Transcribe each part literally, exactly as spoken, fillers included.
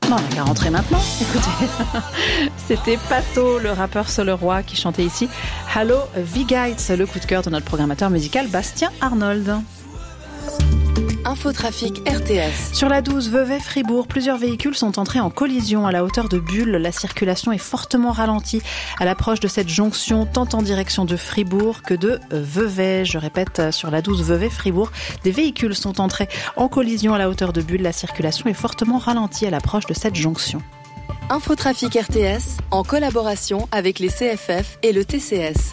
Non, on n'a qu'à rentrer maintenant. Écoutez, c'était Pato, le rappeur Soleroy, qui chantait ici Hello V-Guides, le coup de cœur de notre programmateur musical Bastien Arnold. Infotrafic R T S. Sur la douze Vevey-Fribourg, plusieurs véhicules sont entrés en collision à la hauteur de Bulle. La circulation est fortement ralentie à l'approche de cette jonction, tant en direction de Fribourg que de Vevey. Je répète, sur la douze Vevey-Fribourg, des véhicules sont entrés en collision à la hauteur de Bulle. La circulation est fortement ralentie à l'approche de cette jonction. Infotrafic R T S, en collaboration avec les C F F et le T C S.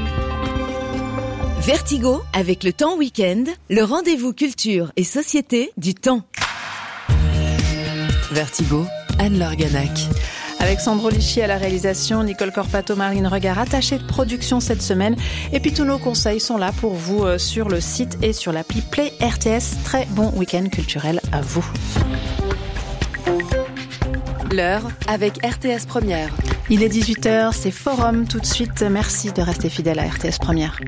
Vertigo, avec le Temps Week-end, le rendez-vous culture et société du temps. Vertigo, Anne-Laure Ganac. Avec Sandro Lichy à la réalisation, Nicole Corpato, Marine Regard, attachée de production cette semaine. Et puis tous nos conseils sont là pour vous sur le site et sur l'appli Play R T S. Très bon week-end culturel à vous. L'heure avec R T S Première. Il est dix-huit heures, c'est Forum tout de suite. Merci de rester fidèle à R T S Première.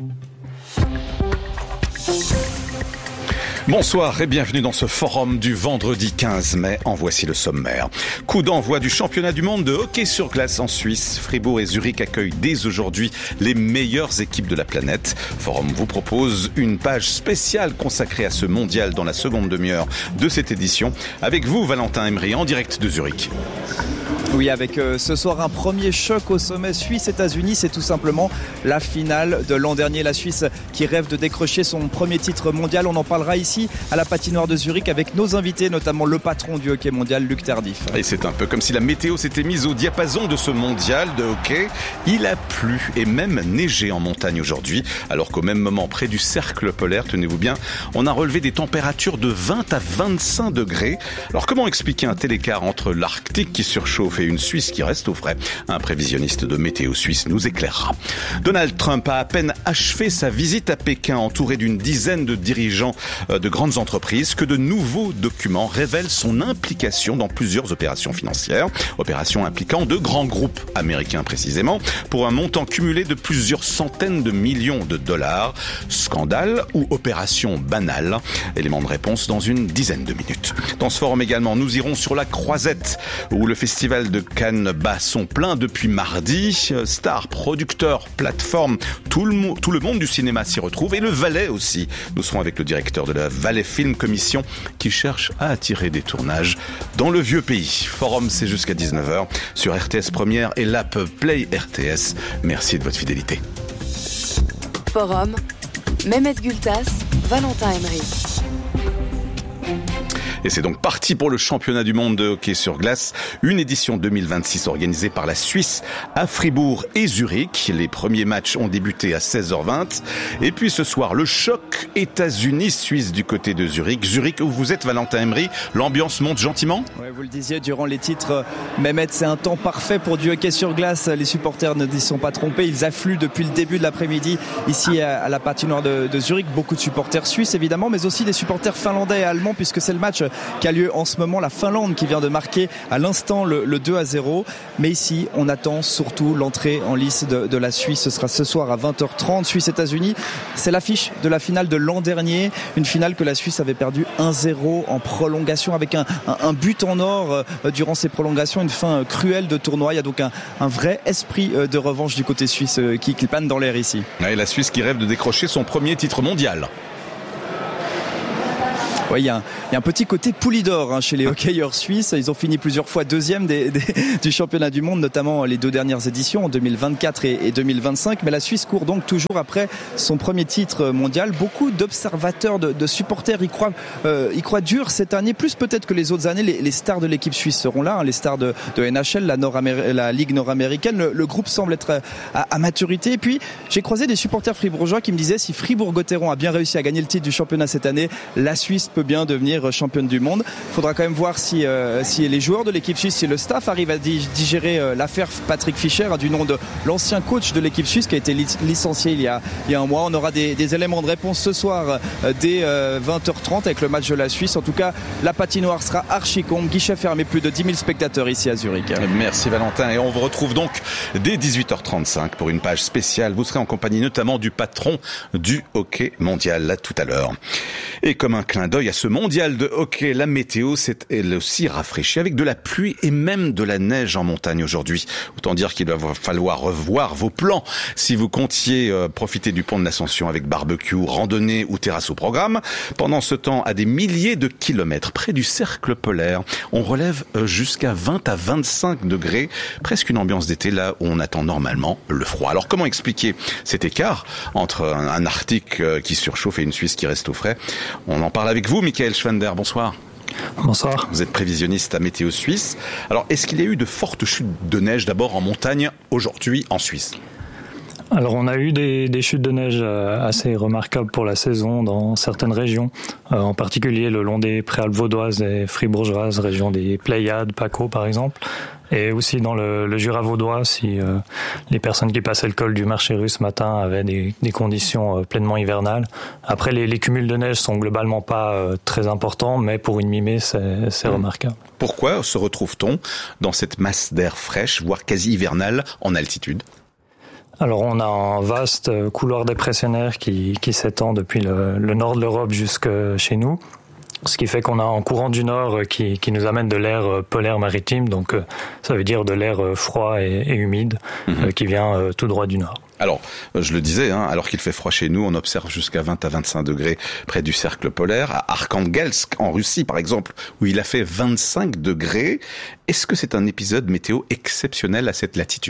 Bonsoir et bienvenue dans ce forum du vendredi quinze mai. En voici le sommaire. Coup d'envoi du championnat du monde de hockey sur glace en Suisse. Fribourg et Zurich accueillent dès aujourd'hui les meilleures équipes de la planète. Forum vous propose une page spéciale consacrée à ce mondial dans la seconde demi-heure de cette édition. Avec vous, Valentin Emery, en direct de Zurich. Oui, avec euh, ce soir un premier choc au sommet Suisse-États-Unis. C'est tout simplement la finale de l'an dernier. La Suisse qui rêve de décrocher son premier titre mondial. On en parlera ici à la patinoire de Zurich avec nos invités, notamment le patron du hockey mondial, Luc Tardif. Et c'est un peu comme si la météo s'était mise au diapason de ce mondial de hockey. Il a plu et même neigé en montagne aujourd'hui. Alors qu'au même moment, près du cercle polaire, tenez-vous bien, on a relevé des températures de vingt à vingt-cinq degrés. Alors comment expliquer un tel écart entre l'Arctique qui surchauffe et une Suisse qui reste au frais? Un prévisionniste de météo suisse nous éclairera. Donald Trump a à peine achevé sa visite à Pékin, entouré d'une dizaine de dirigeants de grandes entreprises, que de nouveaux documents révèlent son implication dans plusieurs opérations financières. Opérations impliquant de grands groupes américains précisément, pour un montant cumulé de plusieurs centaines de millions de dollars. Scandale ou opération banale? Élément de réponse dans une dizaine de minutes. Dans ce forum également, nous irons sur la Croisette, où le festival de Cannes bat son plein depuis mardi. Stars, producteurs, plateformes, tout le, mo- tout le monde du cinéma s'y retrouve, et le Valais aussi. Nous serons avec le directeur de la Valais Film Commission qui cherche à attirer des tournages dans le vieux pays. Forum, c'est jusqu'à dix-neuf heures sur R T S Première et l'app Play R T S. Merci de votre fidélité. Forum, Mehmet Gültas, Valentin Emery. Et c'est donc parti pour le championnat du monde de hockey sur glace, une édition deux mille vingt-six organisée par la Suisse à Fribourg et Zurich. Les premiers matchs ont débuté à seize heures vingt. Et puis ce soir, le choc États-Unis-Suisse du côté de Zurich. Zurich, où vous êtes, Valentin Emery, l'ambiance monte gentiment? Ouais, vous le disiez, durant les titres, Mehmet, c'est un temps parfait pour du hockey sur glace. Les supporters ne s'y sont pas trompés. Ils affluent depuis le début de l'après-midi ici à la patinoire de, de Zurich. Beaucoup de supporters suisses, évidemment, mais aussi des supporters finlandais et allemands, puisque c'est le match qui a lieu en ce moment. La Finlande qui vient de marquer à l'instant le, le deux à zéro. Mais ici, on attend surtout l'entrée en lice de, de la Suisse. Ce sera ce soir à vingt heures trente, Suisse-États-Unis. C'est l'affiche de la finale de l'an dernier. Une finale que la Suisse avait perdue un zéro en prolongation, avec un, un, un but en or euh, durant ces prolongations. Une fin euh, cruelle de tournoi. Il y a donc un, un vrai esprit euh, de revanche du côté suisse euh, qui, qui plane dans l'air ici. Et la Suisse qui rêve de décrocher son premier titre mondial. Oui, il y, y a un petit côté Poulidor hein, chez les hockeyeurs suisses. Ils ont fini plusieurs fois deuxième des, des, du championnat du monde, notamment les deux dernières éditions en deux mille vingt-quatre et, et deux mille vingt-cinq. Mais la Suisse court donc toujours après son premier titre mondial. Beaucoup d'observateurs, de, de supporters y croient, euh, y croient dur cette année, plus peut-être que les autres années. Les, les stars de l'équipe suisse seront là, hein, les stars de, de N H L, la, Nord-Améri- la Ligue nord-américaine. Le, le groupe semble être à, à maturité. Et puis, j'ai croisé des supporters fribourgeois qui me disaient si Fribourg-Gotteron a bien réussi à gagner le titre du championnat cette année, la Suisse peut bien devenir championne du monde. Il faudra quand même voir si, euh, si les joueurs de l'équipe suisse, si le staff arrive à digérer euh, l'affaire Patrick Fischer, hein, du nom de l'ancien coach de l'équipe suisse qui a été licencié il y a, il y a un mois. On aura des, des éléments de réponse ce soir euh, dès euh, vingt heures trente avec le match de la Suisse. En tout cas, la patinoire sera archi comble, guichet fermé, plus de dix mille spectateurs ici à Zurich. Merci Valentin, et on vous retrouve donc dès dix-huit heures trente-cinq pour une page spéciale. Vous serez en compagnie notamment du patron du hockey mondial, là tout à l'heure. Et comme un clin d'œil y a ce mondial de hockey, la météo s'est elle aussi rafraîchie avec de la pluie et même de la neige en montagne aujourd'hui. Autant dire qu'il va falloir revoir vos plans si vous comptiez euh, profiter du pont de l'Ascension avec barbecue, randonnée ou terrasse au programme. Pendant ce temps, à des milliers de kilomètres près du cercle polaire, on relève euh, jusqu'à vingt à vingt-cinq degrés, presque une ambiance d'été là où on attend normalement le froid. Alors comment expliquer cet écart entre un, un Arctique euh, qui surchauffe et une Suisse qui reste au frais? On en parle avec vous, Michael Schwander. Bonsoir. Bonsoir. Vous êtes prévisionniste à Météo Suisse. Alors, est-ce qu'il y a eu de fortes chutes de neige d'abord en montagne aujourd'hui en Suisse? Alors on a eu des, des chutes de neige assez remarquables pour la saison dans certaines régions, euh, en particulier le long des Préalpes vaudoises et fribourgeoises, région des Pléiades, Paco par exemple, et aussi dans le, le Jura vaudois si euh, les personnes qui passaient le col du Marché Rue ce matin avaient des, des conditions euh, pleinement hivernales. Après les, les cumuls de neige sont globalement pas euh, très importants, mais pour une mi-mai c'est, c'est mmh. remarquable. Pourquoi se retrouve-t-on dans cette masse d'air fraîche, voire quasi hivernale, en altitude ? Alors on a un vaste couloir dépressionnaire qui, qui s'étend depuis le, le nord de l'Europe jusque chez nous, ce qui fait qu'on a un courant du nord qui, qui nous amène de l'air polaire maritime, donc ça veut dire de l'air froid et, et humide mmh. qui vient tout droit du nord. Alors, je le disais, hein, alors qu'il fait froid chez nous, on observe jusqu'à vingt à vingt-cinq degrés près du cercle polaire. À Arkhangelsk, en Russie par exemple, où il a fait vingt-cinq degrés. Est-ce que c'est un épisode météo exceptionnel à cette latitude ?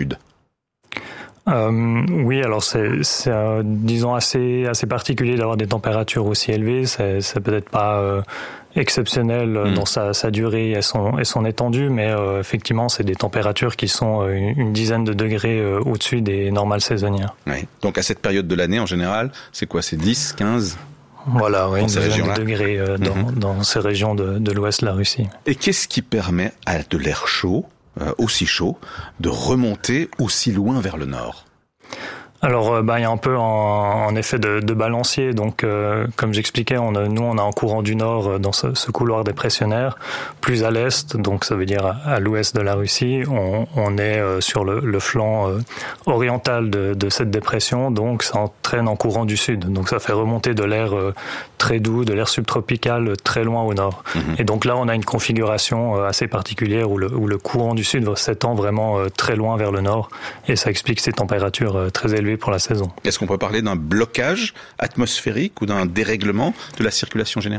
Euh, oui, alors c'est, c'est euh, disons assez assez particulier d'avoir des températures aussi élevées. C'est, c'est peut-être pas euh, exceptionnel mmh. dans sa, sa durée et son et son étendue, mais euh, effectivement, c'est des températures qui sont euh, une, une dizaine de degrés euh, au-dessus des normales saisonnières. Oui. Donc à cette période de l'année, en général, c'est quoi ? C'est dix, quinze ? Voilà, oui, une dizaine de degrés euh, dans, mmh. dans ces régions de, de l'ouest de la Russie. Et qu'est-ce qui permet à de l'air chaud, Euh, aussi chaud, de remonter aussi loin vers le nord? Alors, euh, bah, il y a un peu en, en effet de, de balancier. Donc, euh, comme j'expliquais, on a, nous, on a un courant du nord dans ce, ce couloir dépressionnaire, plus à l'est, donc ça veut dire à, à l'ouest de la Russie. On, on est euh, sur le, le flanc euh, oriental de, de cette dépression, donc ça entraîne en courant du sud. Donc, ça fait remonter de l'air euh, très doux, de l'air subtropical très loin au nord. Mmh. Et donc là, on a une configuration euh, assez particulière où le, où le courant du sud s'étend vraiment euh, très loin vers le nord, et ça explique ces températures euh, très élevées pour la saison. Est-ce qu'on peut parler d'un blocage atmosphérique ou d'un dérèglement de la circulation générale ?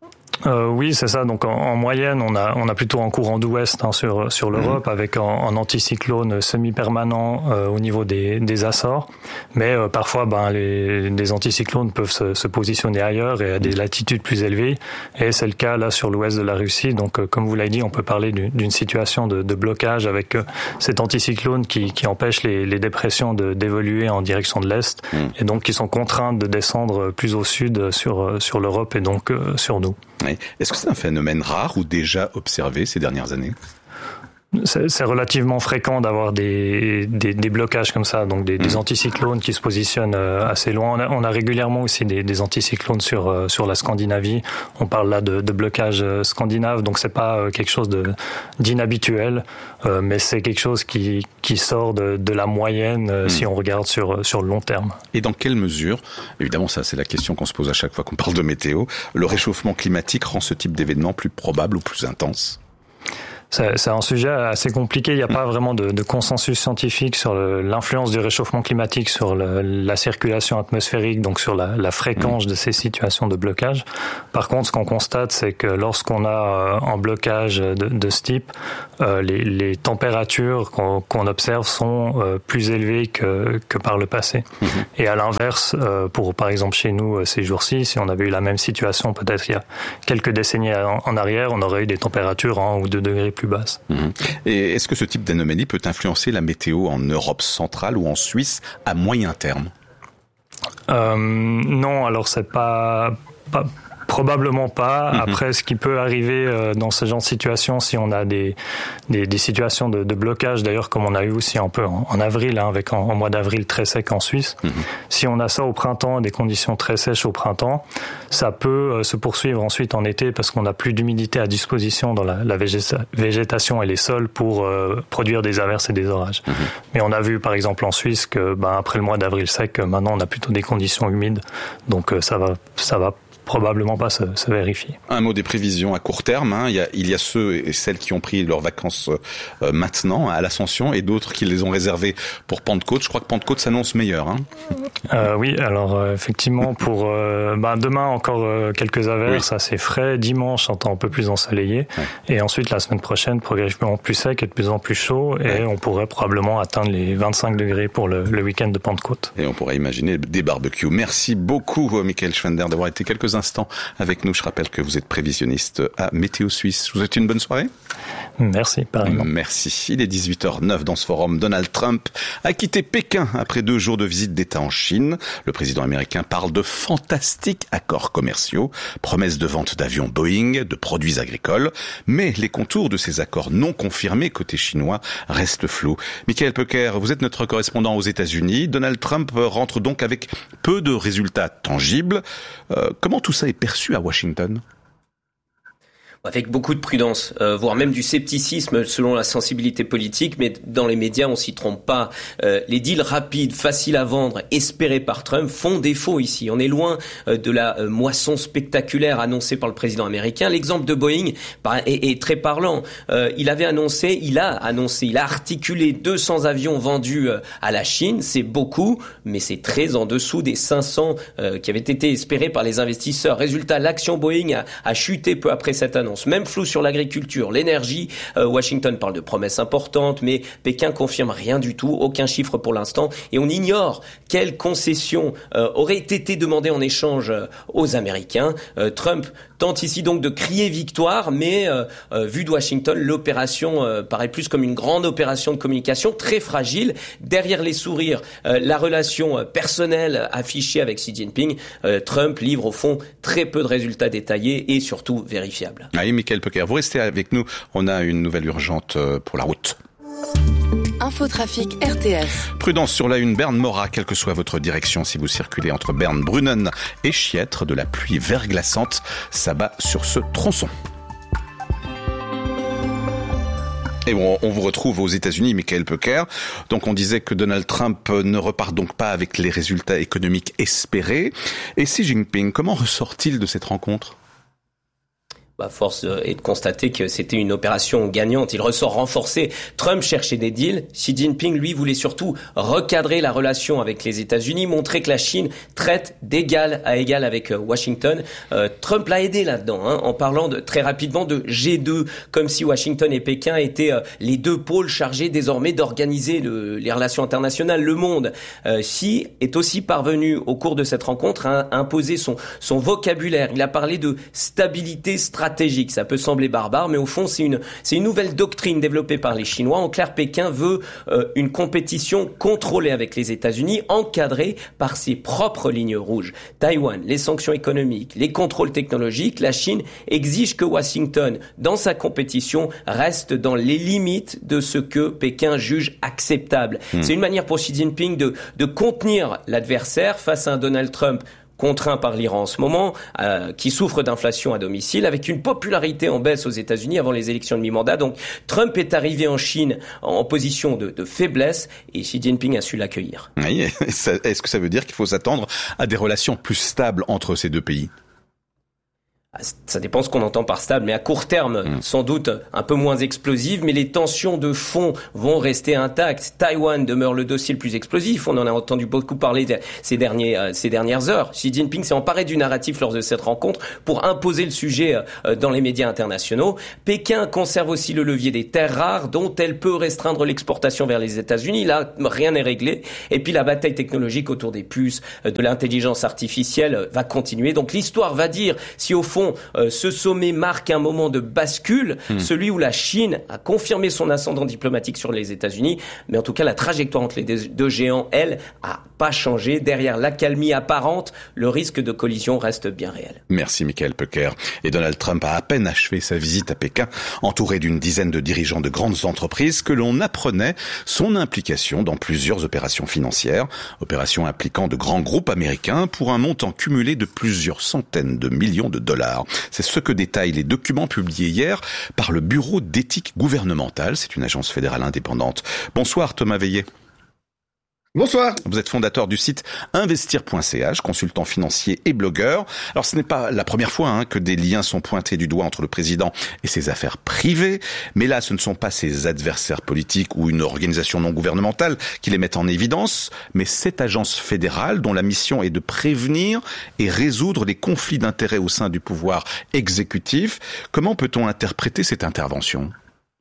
Euh, oui, c'est ça. Donc en, en moyenne, on a on a plutôt un courant d'ouest hein, sur sur l'Europe mmh. avec un, un anticyclone semi-permanent euh, au niveau des des Açores, mais euh, parfois ben les les anticyclones peuvent se, se positionner ailleurs et à des latitudes plus élevées, et c'est le cas là sur l'ouest de la Russie. Donc euh, comme vous l'avez dit, on peut parler d'une, d'une situation de, de blocage avec euh, cet anticyclone qui qui empêche les les dépressions de d'évoluer en direction de l'est mmh. et donc qui sont contraintes de descendre plus au sud sur sur l'Europe et donc euh, sur nous. Oui. Est-ce que c'est un phénomène rare ou déjà observé ces dernières années ? C'est, c'est relativement fréquent d'avoir des, des, des blocages comme ça, donc des, mmh. des anticyclones qui se positionnent assez loin. On a, on a régulièrement aussi des, des anticyclones sur sur la Scandinavie. On parle là de, de blocage scandinave, donc c'est pas quelque chose de d'inhabituel, euh, mais c'est quelque chose qui qui sort de, de la moyenne mmh. si on regarde sur sur le long terme. Et dans quelle mesure, évidemment, ça c'est la question qu'on se pose à chaque fois qu'on parle de météo, le réchauffement climatique rend ce type d'événement plus probable ou plus intense ? C'est, c'est un sujet assez compliqué. Il n'y a pas vraiment de, de consensus scientifique sur le, l'influence du réchauffement climatique sur le, la circulation atmosphérique, donc sur la, la fréquence de ces situations de blocage. Par contre, ce qu'on constate, c'est que lorsqu'on a un blocage de, de ce type, euh, les, les températures qu'on, qu'on observe sont euh, plus élevées que, que par le passé. Mmh. Et à l'inverse, euh, pour par exemple chez nous ces jours-ci, si on avait eu la même situation peut-être il y a quelques décennies en, en arrière, on aurait eu des températures un ou deux degrés plus basse. Mmh. Et est-ce que ce type d'anomalie peut influencer la météo en Europe centrale ou en Suisse à moyen terme ? euh, Non, alors c'est pas, pas probablement pas. Mmh. Après, ce qui peut arriver euh, dans ce genre de situation, si on a des des, des situations de, de blocage, d'ailleurs comme on a eu aussi un peu en, en avril, hein, avec en, en mois d'avril très sec en Suisse. Mmh. Si on a ça au printemps, des conditions très sèches au printemps, ça peut euh, se poursuivre ensuite en été parce qu'on n'a plus d'humidité à disposition dans la, la végéta- végétation et les sols pour euh, produire des averses et des orages. Mmh. Mais on a vu par exemple en Suisse que ben, après le mois d'avril sec, maintenant on a plutôt des conditions humides, donc euh, ça va ça va probablement pas se, se vérifier. Un mot des prévisions à court terme. Hein. Il y a, il y a ceux et celles qui ont pris leurs vacances euh, maintenant à l'Ascension et d'autres qui les ont réservées pour Pentecôte. Je crois que Pentecôte s'annonce meilleur. Hein. Euh, oui, alors euh, effectivement pour euh, ben, demain encore euh, quelques averses, oui. assez frais. Dimanche, un temps un peu plus ensoleillé. Ouais. Et ensuite la semaine prochaine, progressivement plus sec et de plus en plus chaud. Et ouais. on pourrait probablement atteindre les vingt-cinq degrés pour le, le week-end de Pentecôte. Et on pourrait imaginer des barbecues. Merci beaucoup, Michael Schwender, d'avoir été quelques instants avec nous. Je rappelle que vous êtes prévisionniste à Météo Suisse. Je vous souhaite une bonne soirée. Merci, pareillement. Merci. Il est dix-huit heures neuf dans ce forum. Donald Trump a quitté Pékin après deux jours de visite d'État en Chine. Le président américain parle de fantastiques accords commerciaux, promesses de vente d'avions Boeing, de produits agricoles. Mais les contours de ces accords non confirmés côté chinois restent flous. Michael Pecker, vous êtes notre correspondant aux États-Unis. Donald Trump rentre donc avec peu de résultats tangibles. Euh, comment tout ça est perçu à Washington ? Avec beaucoup de prudence, euh, voire même du scepticisme selon la sensibilité politique, mais dans les médias, on s'y trompe pas. Euh, les deals rapides, faciles à vendre, espérés par Trump, font défaut ici. On est loin euh, de la euh, moisson spectaculaire annoncée par le président américain. L'exemple de Boeing bah, est, est très parlant. Euh, il avait annoncé, il a annoncé, il a articulé deux cents avions vendus euh, à la Chine. C'est beaucoup, mais c'est très en dessous des cinq cents euh, qui avaient été espérés par les investisseurs. Résultat, l'action Boeing a, a chuté peu après cette annonce. Même flou sur l'agriculture, l'énergie. Euh, Washington parle de promesses importantes, mais Pékin confirme rien du tout, aucun chiffre pour l'instant. Et on ignore quelles concessions euh, auraient été demandées en échange euh, aux Américains. Euh, Trump tente ici donc de crier victoire, mais euh, euh, vu de Washington, l'opération euh, paraît plus comme une grande opération de communication, très fragile. Derrière les sourires, euh, la relation euh, personnelle affichée avec Xi Jinping, euh, Trump livre au fond très peu de résultats détaillés et surtout vérifiables. Ah, Michael Pecker, vous restez avec nous. On a une nouvelle urgente pour la route. Infotrafic R T S. Prudence sur la une Berne-Morat, quelle que soit votre direction, si vous circulez entre Berne-Brunnen et Chiètre, de la pluie verglaçante s'abat sur ce tronçon. Et bon, on vous retrouve aux États-Unis, Michael Pecker. Donc on disait que Donald Trump ne repart donc pas avec les résultats économiques espérés. Et Xi Jinping, comment ressort-il de cette rencontre ? Bah, force est de constater que c'était une opération gagnante. Il ressort renforcé. Trump cherchait des deals. Xi Jinping, lui, voulait surtout recadrer la relation avec les États-Unis, montrer que la Chine traite d'égal à égal avec Washington. Euh, Trump l'a aidé là-dedans, hein, en parlant de, très rapidement de G deux, comme si Washington et Pékin étaient euh, les deux pôles chargés désormais d'organiser le, les relations internationales, le monde. Euh, Xi est aussi parvenu, au cours de cette rencontre, à, à imposer son, son vocabulaire. Il a parlé de stabilité stratégique. Stratégique. Ça peut sembler barbare, mais au fond, c'est une, c'est une nouvelle doctrine développée par les Chinois. En clair, Pékin veut euh, une compétition contrôlée avec les États-Unis, encadrée par ses propres lignes rouges. Taïwan, les sanctions économiques, les contrôles technologiques, la Chine exige que Washington, dans sa compétition, reste dans les limites de ce que Pékin juge acceptable. Mmh. C'est une manière pour Xi Jinping de, de contenir l'adversaire face à un Donald Trump contraint par l'Iran en ce moment, euh, qui souffre d'inflation à domicile, avec une popularité en baisse aux États-Unis avant les élections de mi-mandat. Donc Trump est arrivé en Chine en position de, de faiblesse et Xi Jinping a su l'accueillir. Oui, est-ce que ça veut dire qu'il faut s'attendre à des relations plus stables entre ces deux pays ? Ça dépend ce qu'on entend par stable, mais à court terme, mmh. sans doute un peu moins explosive, mais les tensions de fond vont rester intactes. Taïwan demeure le dossier le plus explosif. On en a entendu beaucoup parler ces, derniers, euh, ces dernières heures. Xi Jinping s'est emparé du narratif lors de cette rencontre pour imposer le sujet euh, dans les médias internationaux. Pékin conserve aussi le levier des terres rares, dont elle peut restreindre l'exportation vers les États-Unis. Là, rien n'est réglé. Et puis la bataille technologique autour des puces, euh, de l'intelligence artificielle euh, va continuer. Donc l'histoire va dire si au fond Euh, ce sommet marque un moment de bascule, mmh. celui où la Chine a confirmé son ascendant diplomatique sur les États-Unis, mais en tout cas la trajectoire entre les deux géants, elle, a pas changé. Derrière l'accalmie apparente, le risque de collision reste bien réel. Merci Michael Pecker. Et Donald Trump a à peine achevé sa visite à Pékin, entouré d'une dizaine de dirigeants de grandes entreprises, que l'on apprenait son implication dans plusieurs opérations financières, opérations impliquant de grands groupes américains pour un montant cumulé de plusieurs centaines de millions de dollars. C'est ce que détaillent les documents publiés hier par le Bureau d'éthique gouvernementale. C'est une agence fédérale indépendante. Bonsoir Thomas Veillet. Bonsoir. Vous êtes fondateur du site investir point c h, consultant financier et blogueur. Alors ce n'est pas la première fois hein, que des liens sont pointés du doigt entre le président et ses affaires privées, mais là ce ne sont pas ses adversaires politiques ou une organisation non gouvernementale qui les mettent en évidence, mais cette agence fédérale dont la mission est de prévenir et résoudre les conflits d'intérêts au sein du pouvoir exécutif. Comment peut-on interpréter cette intervention ?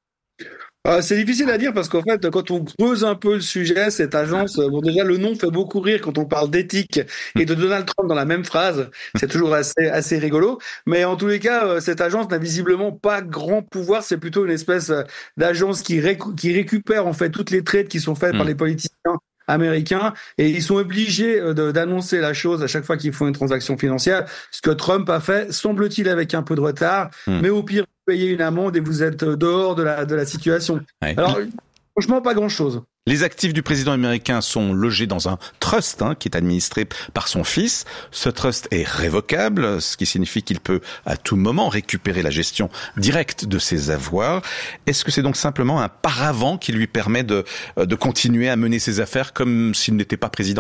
Euh, c'est difficile à dire parce qu'en fait, quand on creuse un peu le sujet, cette agence, bon déjà le nom fait beaucoup rire quand on parle d'éthique et de Donald Trump dans la même phrase. C'est toujours assez assez rigolo. Mais en tous les cas, cette agence n'a visiblement pas grand pouvoir. C'est plutôt une espèce d'agence qui, récu- qui récupère en fait toutes les trades qui sont faites mmh. par les politiciens américains et ils sont obligés de, d'annoncer la chose à chaque fois qu'ils font une transaction financière. Ce que Trump a fait, semble-t-il avec un peu de retard, mmh. mais au pire, vous payez une amende et vous êtes dehors de la, de la situation. Ouais. Alors, franchement, pas grand-chose. Les actifs du président américain sont logés dans un trust hein, qui est administré par son fils. Ce trust est révocable, ce qui signifie qu'il peut à tout moment récupérer la gestion directe de ses avoirs. Est-ce que c'est donc simplement un paravent qui lui permet de, de continuer à mener ses affaires comme s'il n'était pas président ?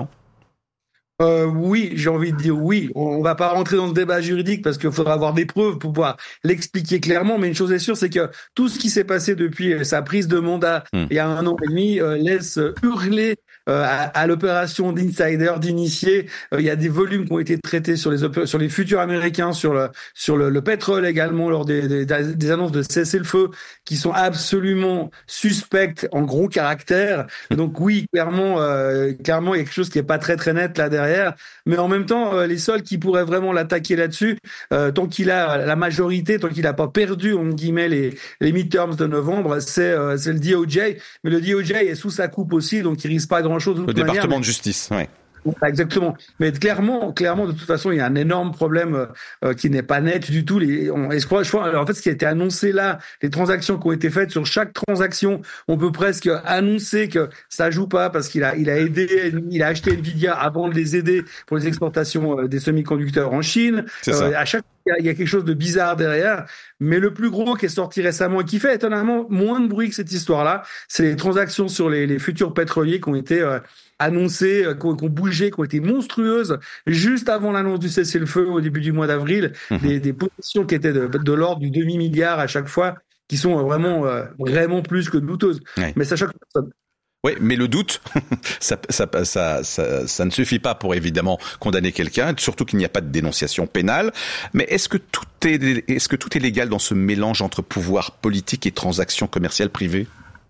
Euh, oui, j'ai envie de dire oui. On va pas rentrer dans le débat juridique parce qu'il faudra avoir des preuves pour pouvoir l'expliquer clairement. Mais une chose est sûre, c'est que tout ce qui s'est passé depuis sa prise de mandat mmh. il y a un an et demi euh, laisse hurler euh, à, à l'opération d'insider, d'initié. Euh, il y a des volumes qui ont été traités sur les op- sur les futurs américains, sur le sur le, le pétrole également lors des, des, des annonces de cessez-le-feu qui sont absolument suspectes en gros caractère. Donc oui, clairement, euh, clairement, il y a quelque chose qui est pas très très net là derrière. Mais en même temps, euh, les seuls qui pourraient vraiment l'attaquer là-dessus, euh, tant qu'il a la majorité, tant qu'il n'a pas perdu, en guillemets, les, les midterms de novembre, c'est, euh, c'est le D O J. Mais le D O J est sous sa coupe aussi, donc il risque pas grand-chose. De le département manière, de justice, oui. Exactement. Mais clairement, clairement, de toute façon, il y a un énorme problème euh, qui n'est pas net du tout. Les, on, et je crois, je crois, alors en fait, ce qui a été annoncé là, les transactions qui ont été faites sur chaque transaction, on peut presque annoncer que ça joue pas parce qu'il a, il a aidé, il a acheté Nvidia avant de les aider pour les exportations euh, des semi-conducteurs en Chine. C'est ça. Euh, à chaque il y a quelque chose de bizarre derrière, mais le plus gros qui est sorti récemment et qui fait étonnamment moins de bruit que cette histoire-là, c'est les transactions sur les, les futurs pétroliers qui ont été euh, annoncées, euh, qui, ont, qui ont bougé, qui ont été monstrueuses juste avant l'annonce du cessez-le-feu au début du mois d'avril, mmh. des, des positions qui étaient de, de l'ordre du demi-milliard à chaque fois, qui sont vraiment, euh, vraiment plus que douteuses. Ouais. Mais ça choque personne. Oui, mais le doute, ça, ça, ça, ça, ça ne suffit pas pour évidemment condamner quelqu'un, surtout qu'il n'y a pas de dénonciation pénale. Mais est-ce que tout est, est-ce que tout est légal dans ce mélange entre pouvoir politique et transactions commerciales privées ?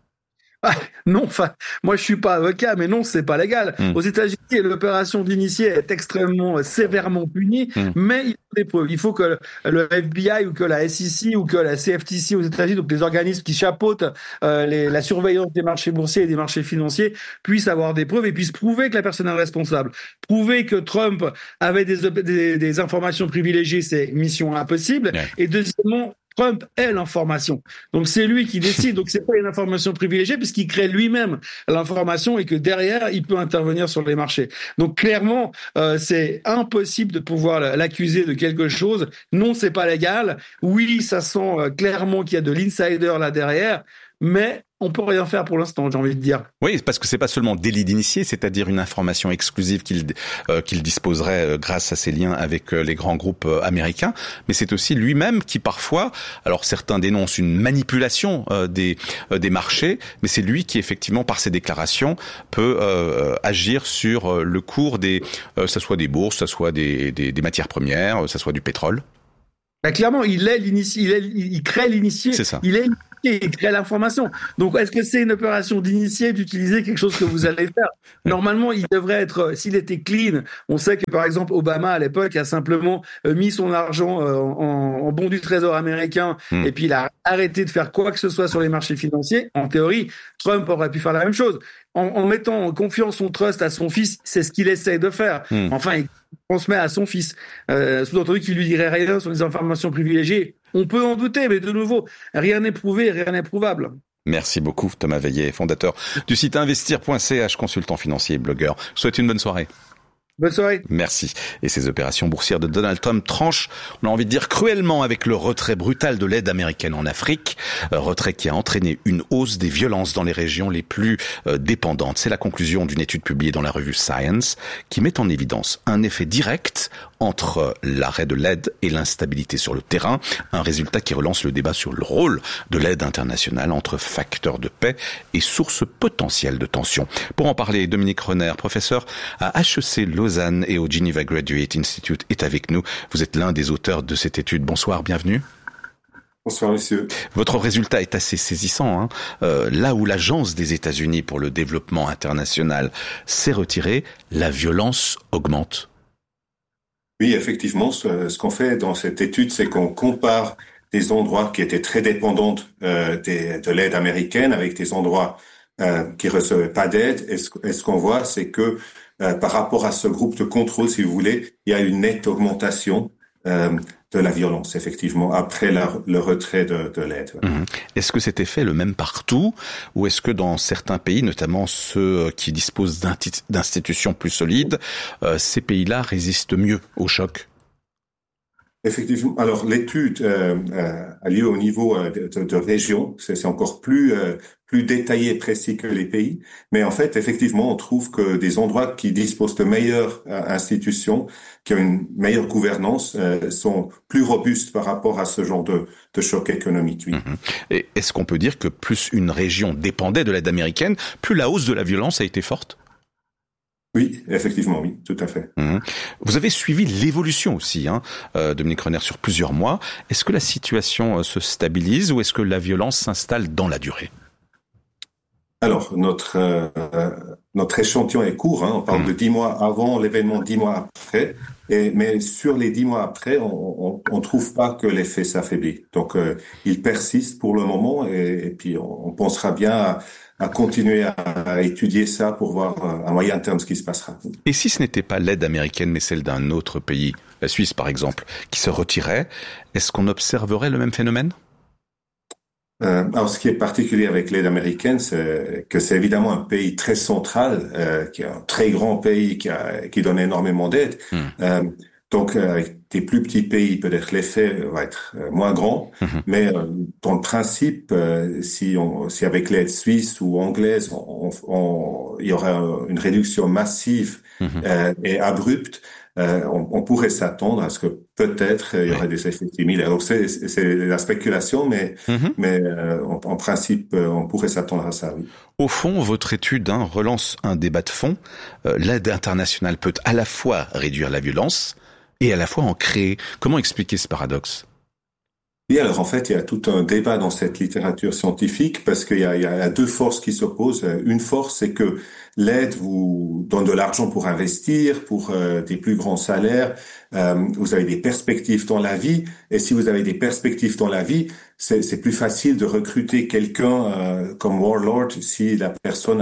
Ah, non, enfin, moi je suis pas avocat, mais non, c'est pas légal. Mmh. Aux États-Unis, l'opération d'initié est extrêmement sévèrement punie, mmh. mais il faut des preuves. Il faut que le F B I ou que la S E C ou que la C F T C aux États-Unis, donc les organismes qui chapeautent euh, les, la surveillance des marchés boursiers et des marchés financiers, puissent avoir des preuves et puissent prouver que la personne est responsable. Prouver que Trump avait des, des, des informations privilégiées, c'est mission impossible. Ouais. Et deuxièmement, Trump est l'information. Donc c'est lui qui décide. Donc c'est pas une information privilégiée puisqu'il crée lui-même l'information et que derrière il peut intervenir sur les marchés. Donc clairement euh, c'est impossible de pouvoir l'accuser de quelque chose. Non, c'est pas légal. Oui, ça sent euh, clairement qu'il y a de l'insider là derrière, mais on peut rien faire pour l'instant, j'ai envie de dire. Oui, parce que c'est pas seulement délit d'initié, c'est-à-dire une information exclusive qu'il euh, qu'il disposerait euh, grâce à ses liens avec euh, les grands groupes euh, américains, mais c'est aussi lui-même qui parfois, alors certains dénoncent une manipulation euh, des euh, des marchés, mais c'est lui qui effectivement par ses déclarations peut euh, agir sur euh, le cours des, euh, ça soit des bourses, ça soit des des, des matières premières, ça soit du pétrole. Ben, clairement, il est l'initié, il, est, il crée l'initié. C'est ça. Il est il crée l'information. Donc, est-ce que c'est une opération d'initié d'utiliser quelque chose que vous allez faire ? Normalement, il devrait être, s'il était clean, on sait que, par exemple, Obama, à l'époque, a simplement mis son argent en, en bon du trésor américain mmh. et puis il a arrêté de faire quoi que ce soit sur les marchés financiers. En théorie, Trump aurait pu faire la même chose. En, en mettant en confiance son trust à son fils, c'est ce qu'il essaie de faire. Mmh. Enfin, il transmet à son fils. Euh, sous-entendu qu'il lui dirait rien sur les informations privilégiées. On peut en douter, mais de nouveau, rien n'est prouvé, rien n'est prouvable. Merci beaucoup, Thomas Veillet, fondateur du site investir point c h, consultant financier et blogueur. Je vous souhaite une bonne soirée. Bonne soirée. Merci. Et ces opérations boursières de Donald Trump tranchent, on a envie de dire cruellement, avec le retrait brutal de l'aide américaine en Afrique, euh, retrait qui a entraîné une hausse des violences dans les régions les plus euh, dépendantes. C'est la conclusion d'une étude publiée dans la revue Science qui met en évidence un effet direct entre l'arrêt de l'aide et l'instabilité sur le terrain, un résultat qui relance le débat sur le rôle de l'aide internationale entre facteurs de paix et sources potentielles de tension. Pour en parler, Dominique Renner, professeur à H E C Lausanne et au Geneva Graduate Institute, est avec nous. Vous êtes l'un des auteurs de cette étude. Bonsoir, bienvenue. Bonsoir, monsieur. Votre résultat est assez saisissant. Hein. Euh, là où l'Agence des États-Unis pour le développement international s'est retirée, la violence augmente. Oui, effectivement, ce, ce qu'on fait dans cette étude, c'est qu'on compare des endroits qui étaient très dépendants euh, des, de l'aide américaine avec des endroits euh, qui recevaient pas d'aide. Et ce, et ce qu'on voit, c'est que euh, par rapport à ce groupe de contrôle, si vous voulez, il y a une nette augmentation euh, de la violence, effectivement, après la, le retrait de, de l'aide. Mmh. Est-ce que cet effet est le même partout, ou est-ce que dans certains pays, notamment ceux qui disposent d'institutions plus solides, euh, ces pays-là résistent mieux au choc ? Effectivement. Alors, l'étude euh, euh, a lieu au niveau euh, de, de région. C'est, c'est encore plus euh, plus détaillé et précis que les pays. Mais en fait, effectivement, on trouve que des endroits qui disposent de meilleures euh, institutions, qui ont une meilleure gouvernance, euh, sont plus robustes par rapport à ce genre de, de choc économique. Oui. Mmh. Et est-ce qu'on peut dire que plus une région dépendait de l'aide américaine, plus la hausse de la violence a été forte ? Oui, effectivement, oui, tout à fait. Mmh. Vous avez suivi l'évolution aussi, hein, euh, Dominique Renner, sur plusieurs mois. Est-ce que la situation euh, se stabilise ou est-ce que la violence s'installe dans la durée ? Alors, notre euh, notre échantillon est court, hein, on parle mmh. de dix mois avant l'événement, dix mois après. Et, mais sur les dix mois après, on, on, on trouve pas que l'effet s'affaiblit. Donc, euh, il persiste pour le moment, et, et puis on, on pensera bien à, à continuer à, à étudier ça pour voir à moyen terme ce qui se passera. Et si ce n'était pas l'aide américaine, mais celle d'un autre pays, la Suisse par exemple, qui se retirait, est-ce qu'on observerait le même phénomène ? Euh, alors, ce qui est particulier avec l'aide américaine, c'est que c'est évidemment un pays très central, euh, qui est un très grand pays qui, a, qui donne énormément d'aide. Mmh. Euh, donc, euh, avec des plus petits pays, peut-être l'effet va être euh, moins grand. Mmh. Mais euh, dans le principe, euh, si, on, si avec l'aide suisse ou anglaise, on, on, on, il y aurait une réduction massive mmh. euh, et abrupte, Euh, on, on pourrait s'attendre à ce que peut-être euh, il y aurait oui. des effets similaires. Donc c'est, c'est la spéculation, mais, mm-hmm. mais euh, en, en principe, euh, on pourrait s'attendre à ça. Oui. Au fond, votre étude hein, relance un débat de fond. Euh, l'aide internationale peut à la fois réduire la violence et à la fois en créer. Comment expliquer ce paradoxe ? Oui, alors en fait, il y a tout un débat dans cette littérature scientifique parce qu'il y a, il y a deux forces qui s'opposent. Une force, c'est que l'aide vous donne de l'argent pour investir, pour euh, des plus grands salaires. Euh, vous avez des perspectives dans la vie, et si vous avez des perspectives dans la vie, c'est, c'est plus facile de recruter quelqu'un euh, comme Warlord si la personne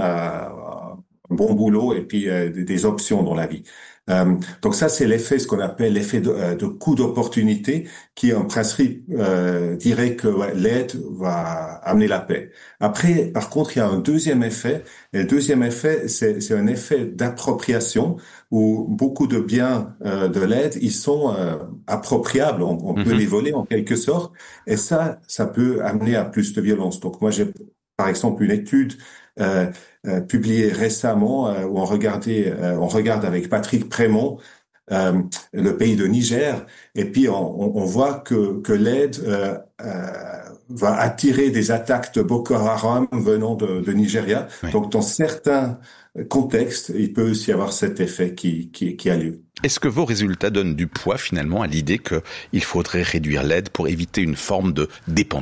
a un bon boulot et puis euh, des options dans la vie. Euh, donc ça, c'est l'effet, ce qu'on appelle l'effet de, euh, de coût d'opportunité, qui en principe euh, dirait que ouais, l'aide va amener la paix. Après, par contre, il y a un deuxième effet, et le deuxième effet, c'est, c'est un effet d'appropriation, où beaucoup de biens euh, de l'aide, ils sont euh, appropriables, on, on mm-hmm. peut les voler en quelque sorte, et ça, ça peut amener à plus de violence. Donc moi, j'ai par exemple une étude Euh, euh, publié récemment euh, où on regardait, euh, on regarde avec Patrick Prémont euh, le pays de Niger, et puis on, on, on voit que que l'aide euh, euh, va attirer des attaques de Boko Haram venant de, de Nigeria. Oui. Donc dans certains contextes, il peut aussi y avoir cet effet qui qui, qui a lieu. Est-ce que vos résultats donnent du poids finalement à l'idée que il faudrait réduire l'aide pour éviter une forme de dépendance ?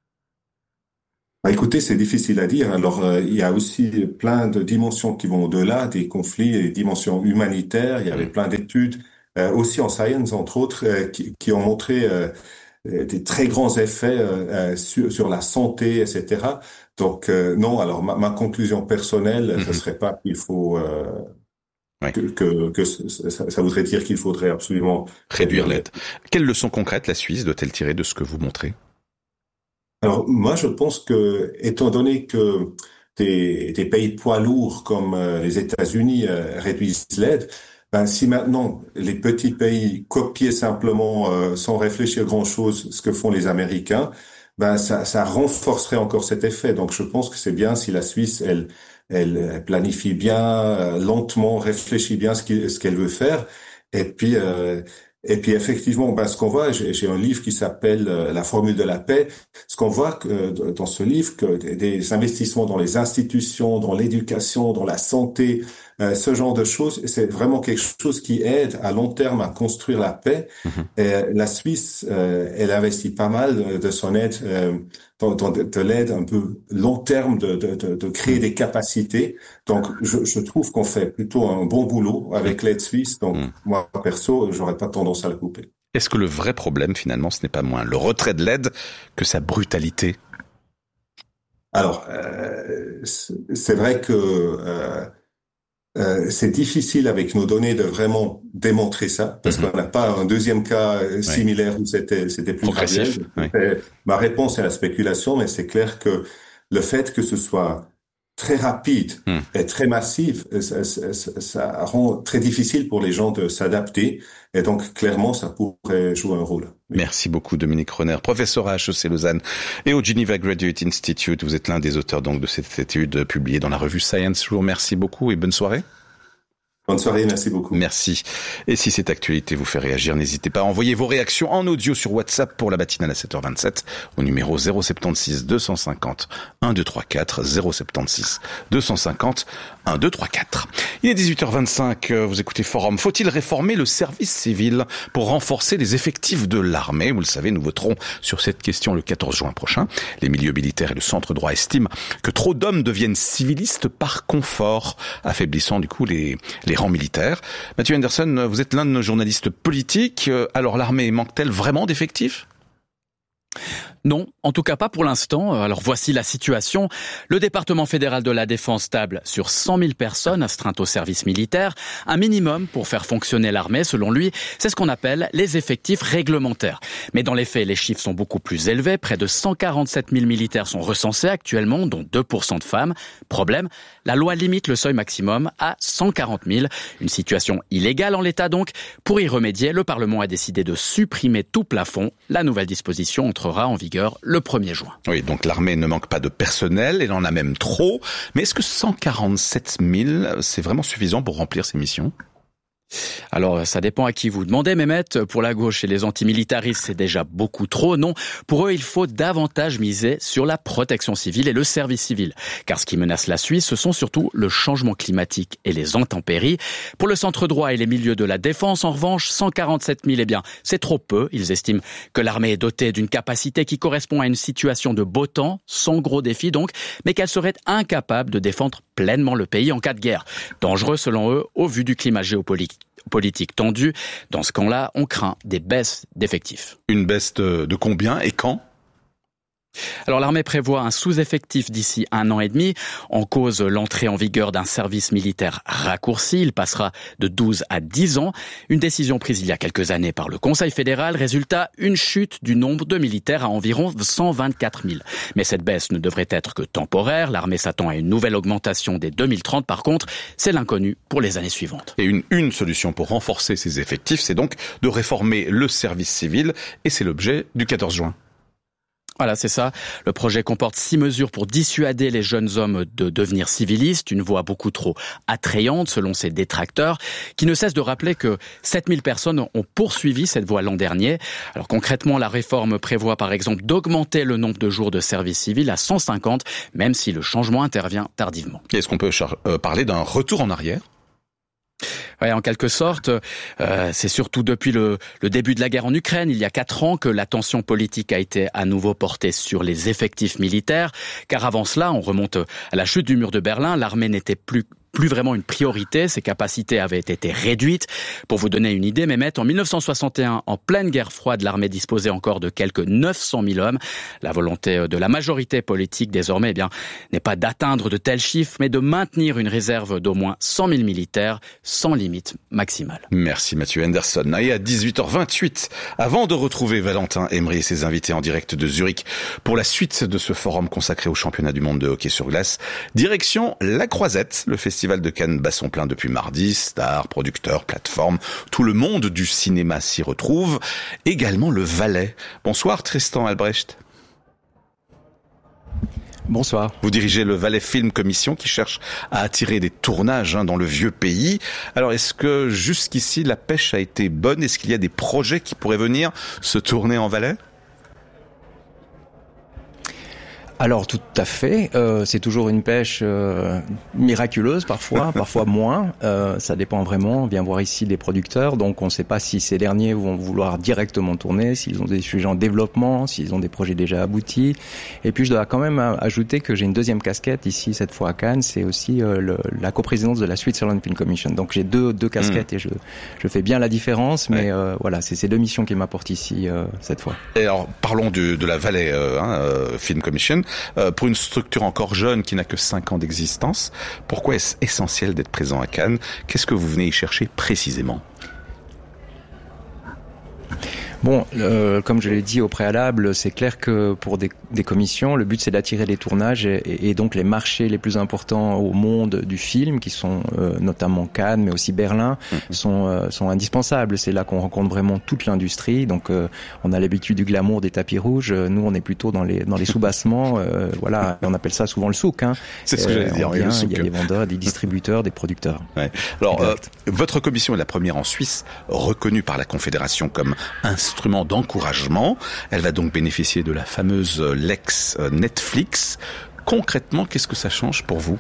Bah, écoutez, c'est difficile à dire. Alors, euh, il y a aussi plein de dimensions qui vont au-delà des conflits, et des dimensions humanitaires. Il y avait plein d'études, euh, aussi en science, entre autres, euh, qui, qui ont montré euh, des très grands effets euh, sur, sur la santé, et cetera. Donc, euh, non, alors ma, ma conclusion personnelle, mm-hmm. ce serait pas qu'il faut... Euh, oui. que, que, que ça, ça voudrait dire qu'il faudrait absolument... réduire l'aide. Quelles leçons concrètes la Suisse doit-elle tirer de ce que vous montrez ? Alors moi, je pense que, étant donné que des, des pays poids lourds comme euh, les États-Unis euh, réduisent l'aide, Ben, si maintenant les petits pays copiaient simplement, euh, sans réfléchir grand-chose, ce que font les Américains, ben ça, ça renforcerait encore cet effet. Donc je pense que c'est bien si la Suisse, elle, elle planifie bien, euh, lentement, réfléchit bien ce qu'il, ce qu'elle veut faire. Et puis, euh, et puis effectivement, ben ce qu'on voit, j'ai, j'ai un livre qui s'appelle euh, La formule de la paix. Ce qu'on voit que, euh, dans ce livre, que des investissements dans les institutions, dans l'éducation, dans la santé, euh, ce genre de choses, c'est vraiment quelque chose qui aide à long terme à construire la paix. Mmh. Et la Suisse, euh, elle investit pas mal de, de son aide, euh, dans, dans de, de l'aide un peu long terme de, de, de, de créer des capacités. Donc, je, je trouve qu'on fait plutôt un bon boulot avec l'aide suisse. Donc, mmh. moi, perso, j'aurais pas tendance à la couper. Est-ce que le vrai problème, finalement, ce n'est pas moins le retrait de l'aide que sa brutalité? Alors, euh, c'est vrai que euh, euh, c'est difficile avec nos données de vraiment démontrer ça, parce mm-hmm. qu'on n'a pas un deuxième cas similaire oui. où c'était c'était plus progressif. Oui. Ma réponse est la spéculation, mais c'est clair que le fait que ce soit très rapide mm. et très massif, ça, ça, ça rend très difficile pour les gens de s'adapter. Et donc, clairement, ça pourrait jouer un rôle. Oui. Merci beaucoup, Dominique Rohner, professeur à H E C Lausanne et au Geneva Graduate Institute. Vous êtes l'un des auteurs donc de cette étude publiée dans la revue Science. Je vous remercie beaucoup et bonne soirée. Bonne soirée, merci beaucoup. Merci. Et si cette actualité vous fait réagir, n'hésitez pas à envoyer vos réactions en audio sur WhatsApp pour la matinale à sept heures vingt-sept au numéro zéro soixante-seize deux cent cinquante un deux trois quatre, zéro soixante-seize deux cent cinquante un deux trois quatre. Il est dix-huit heures vingt-cinq, vous écoutez Forum. Faut-il réformer le service civil pour renforcer les effectifs de l'armée? Vous le savez, nous voterons sur cette question le quatorze juin prochain. Les milieux militaires et le centre droit estiment que trop d'hommes deviennent civilistes par confort, affaiblissant du coup les, les rangs militaires. Mathieu Henderson, vous êtes l'un de nos journalistes politiques. Alors l'armée manque-t-elle vraiment d'effectifs ? Non, en tout cas pas pour l'instant. Alors voici la situation. Le département fédéral de la défense table sur cent mille personnes astreintes au service militaire. Un minimum pour faire fonctionner l'armée, selon lui, c'est ce qu'on appelle les effectifs réglementaires. Mais dans les faits, les chiffres sont beaucoup plus élevés. Près de cent quarante-sept mille militaires sont recensés actuellement, dont deux pour cent de femmes. Problème, la loi limite le seuil maximum à cent quarante mille. Une situation illégale en l'état donc. Pour y remédier, le Parlement a décidé de supprimer tout plafond. La nouvelle disposition entrera en vigueur le premier juin. Oui, donc l'armée ne manque pas de personnel, elle en a même trop. Mais est-ce que cent quarante-sept mille, c'est vraiment suffisant pour remplir ces missions ? Alors, ça dépend à qui vous demandez, Mehmet. Pour la gauche et les antimilitaristes, c'est déjà beaucoup trop. Non, pour eux, il faut davantage miser sur la protection civile et le service civil. Car ce qui menace la Suisse, ce sont surtout le changement climatique et les intempéries. Pour le centre droit et les milieux de la défense, en revanche, cent quarante-sept mille, eh bien, c'est trop peu. Ils estiment que l'armée est dotée d'une capacité qui correspond à une situation de beau temps, sans gros défis donc, mais qu'elle serait incapable de défendre pleinement le pays en cas de guerre. Dangereux, selon eux, au vu du climat géopolitique. politique tendue. Dans ce camp-là, on craint des baisses d'effectifs. Une baisse de, de combien et quand ? Alors l'armée prévoit un sous-effectif d'ici un an et demi. En cause, l'entrée en vigueur d'un service militaire raccourci. Il passera de douze à dix ans. Une décision prise il y a quelques années par le Conseil fédéral. Résultat, une chute du nombre de militaires à environ cent vingt-quatre mille. Mais cette baisse ne devrait être que temporaire. L'armée s'attend à une nouvelle augmentation dès deux mille trente. Par contre, c'est l'inconnu pour les années suivantes. Et une, une solution pour renforcer ces effectifs, c'est donc de réformer le service civil. Et c'est l'objet du quatorze juin. Voilà, c'est ça. Le projet comporte six mesures pour dissuader les jeunes hommes de devenir civilistes, une voie beaucoup trop attrayante selon ses détracteurs, qui ne cessent de rappeler que sept mille personnes ont poursuivi cette voie l'an dernier. Alors concrètement, la réforme prévoit par exemple d'augmenter le nombre de jours de service civil à cent cinquante, même si le changement intervient tardivement. Est-ce qu'on peut char- euh, parler d'un retour en arrière ? Ouais, en quelque sorte, euh, c'est surtout depuis le, le début de la guerre en Ukraine, il y a quatre ans, que l'attention politique a été à nouveau portée sur les effectifs militaires. Car avant cela, on remonte à la chute du mur de Berlin, l'armée n'était plus plus vraiment une priorité, ses capacités avaient été réduites. Pour vous donner une idée, Mehmet, en dix-neuf cent soixante et un, en pleine guerre froide, l'armée disposait encore de quelques neuf cent mille hommes. La volonté de la majorité politique désormais, eh bien, n'est pas d'atteindre de tels chiffres, mais de maintenir une réserve d'au moins cent mille militaires, sans limite maximale. Merci Mathieu Henderson. Et à dix-huit heures vingt-huit, avant de retrouver Valentin Emery et ses invités en direct de Zurich pour la suite de ce forum consacré au championnat du monde de hockey sur glace, direction La Croisette, le festival Festival de Cannes bat son plein depuis mardi. Stars, producteurs, plateformes, tout le monde du cinéma s'y retrouve. Également le Valais. Bonsoir Tristan Albrecht. Bonsoir. Vous dirigez le Valais Film Commission qui cherche à attirer des tournages hein, dans le vieux pays. Alors est-ce que jusqu'ici la pêche a été bonne? Est-ce qu'il y a des projets qui pourraient venir se tourner en Valais? Alors tout à fait, euh, c'est toujours une pêche euh, miraculeuse parfois, parfois moins, euh, ça dépend vraiment, on vient voir ici les producteurs, donc on ne sait pas si ces derniers vont vouloir directement tourner, s'ils ont des sujets en développement, s'ils ont des projets déjà aboutis. Et puis je dois quand même ajouter que j'ai une deuxième casquette ici, cette fois à Cannes, c'est aussi euh, le, la coprésidence de la Switzerland Film Commission. Donc j'ai deux, deux casquettes mmh. et je, je fais bien la différence, mais ouais. euh, voilà, c'est ces deux missions qui m'apportent ici euh, cette fois. Et alors parlons de, de la Valais euh, hein, euh, Film Commission. Euh, pour une structure encore jeune qui n'a que cinq ans d'existence, pourquoi est-ce essentiel d'être présent à Cannes? Qu'est-ce que vous venez y chercher précisément? Bon, euh, comme je l'ai dit au préalable, c'est clair que pour des, des commissions, le but c'est d'attirer les tournages et, et donc les marchés les plus importants au monde du film, qui sont euh, notamment Cannes, mais aussi Berlin, mmh. sont, euh, sont indispensables. C'est là qu'on rencontre vraiment toute l'industrie. Donc, euh, on a l'habitude du glamour des tapis rouges. Nous, on est plutôt dans les dans les sous-bassements. Euh, voilà, on appelle ça souvent le souk. Hein. C'est ce que j'allais dire. Vient, le souk. Il y a des vendeurs, des distributeurs, des producteurs. Ouais. Alors, euh, votre commission est la première en Suisse reconnue par la Confédération comme instrument d'encouragement. Elle va donc bénéficier de la fameuse Lex Netflix. Concrètement, qu'est-ce que ça change pour vous ?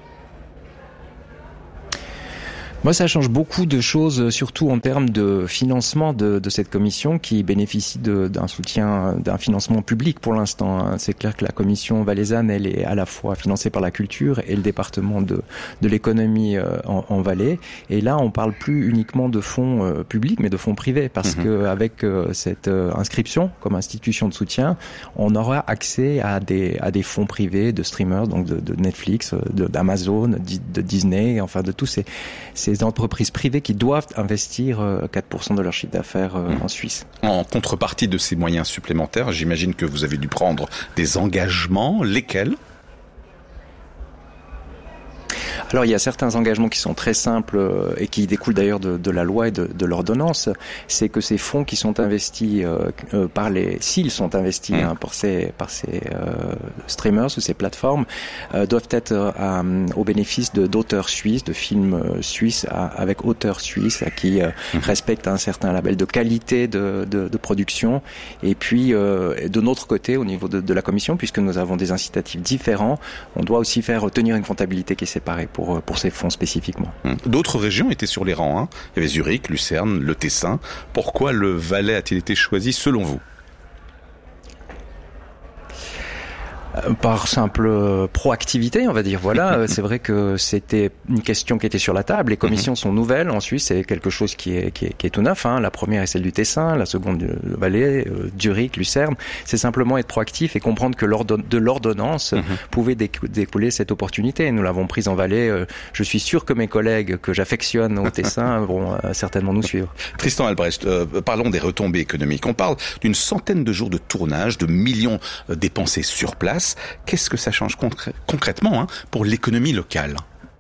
Moi, ça change beaucoup de choses, surtout en termes de financement de, de cette commission qui bénéficie de, d'un soutien, d'un financement public pour l'instant. C'est clair que la commission valaisanne, elle est à la fois financée par la culture et le département de, de l'économie en, en Valais. Et là, on parle plus uniquement de fonds publics, mais de fonds privés, parce mmh. que avec cette inscription comme institution de soutien, on aura accès à des à des fonds privés de streamers, donc de, de Netflix, de, d'Amazon, de, de Disney, enfin de tous ces ces entreprises privées qui doivent investir quatre pour cent de leur chiffre d'affaires mmh. en Suisse. En contrepartie de ces moyens supplémentaires, j'imagine que vous avez dû prendre des engagements. Lesquels ? Alors il y a certains engagements qui sont très simples et qui découlent d'ailleurs de, de la loi et de, de l'ordonnance. C'est que ces fonds qui sont investis euh, par les, s'ils sont investis mmh. hein, par ces, par ces euh, streamers ou ces plateformes, euh, doivent être euh, au bénéfice de, d'auteurs suisses, de films suisses à, avec auteurs suisses à qui euh, mmh. respectent un certain label de qualité de, de, de production. Et puis euh, de notre côté, au niveau de, de la commission, puisque nous avons des incitatifs différents, on doit aussi faire tenir une comptabilité qui est séparée pour pour ces fonds spécifiquement. D'autres régions étaient sur les rangs. Hein. Il y avait Zurich, Lucerne, le Tessin. Pourquoi le Valais a-t-il été choisi selon vous ? Par simple proactivité, on va dire. Voilà, c'est vrai que c'était une question qui était sur la table. Les commissions mmh. sont nouvelles en Suisse, c'est quelque chose qui est, qui est, qui est tout neuf. Hein. La première est celle du Tessin, la seconde du Valais, euh, Zurich, Lucerne. C'est simplement être proactif et comprendre que l'ordon- de l'ordonnance mmh. pouvait décou- découler cette opportunité. Nous l'avons prise en Valais. Euh, je suis sûr que mes collègues que j'affectionne au Tessin vont euh, certainement nous suivre. Tristan Albrecht, euh, parlons des retombées économiques. On parle d'une centaine de jours de tournage, de millions euh, dépensés sur place. Qu'est-ce que ça change concr- concrètement hein, pour l'économie locale ?